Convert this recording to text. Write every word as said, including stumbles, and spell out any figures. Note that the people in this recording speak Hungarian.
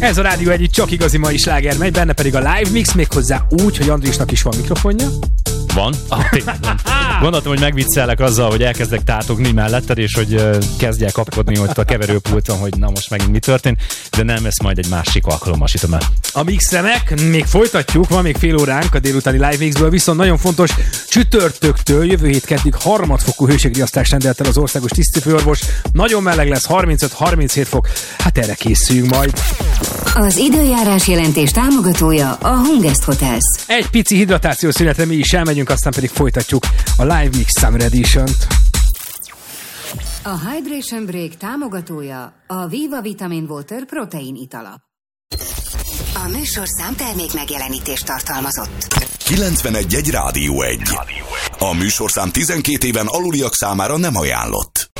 Ez a Rádió Egy, csak igazi mai sláger megy, benne pedig a live mix, méghozzá úgy, hogy Andrisnak is van mikrofonja. Van? Ah, tényleg van. Gondoltam, hogy megviccelek azzal, hogy elkezdek tátogni melletted, és hogy uh, kezdj el kapkodni ott a keverőpulton, hogy na most megint mi történt, de nem, ezt majd egy másik alkalommal sütöm el. A mix remek, még folytatjuk, van még fél óránk a délutáni live mixből, viszont nagyon fontos, csütörtöktől jövő hét keddig harmadfokú hőségriasztást rendelt el az országos tisztifőorvos. Nagyon meleg lesz, harmincöt-harminchét fok, hát erre készüljünk majd. Az időjárás jelentés támogatója a Hungest Hotels. Egy pici hidratációs szünetre mi is elmegyünk, aztán pedig folytatjuk a Live Mix Summer Edition-t. A Hydration Break támogatója a Viva Vitamin Water protein itala. A műsorszám termék megjelenítést tartalmazott. kilencvenegy egy Rádió Egy. A műsorszám tizenkét éven aluliak számára nem ajánlott.